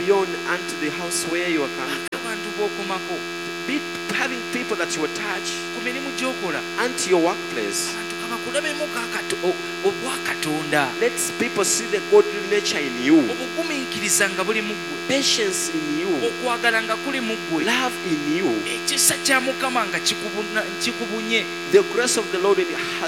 beyond unto the house where you are coming. Abantu b'okomako, Be having people that you will touch ku mirimu gy'okola, unto your workplace. abantu kabakulabemu obwakatonda, Let people see the godly nature in you, obugumiikiriza nga buli mu ggwe, patience in you, okwagala nga kuli mu ggwe, love in you, ekisa kya Mukama nga kikubunye. the grace of the Lord in your heart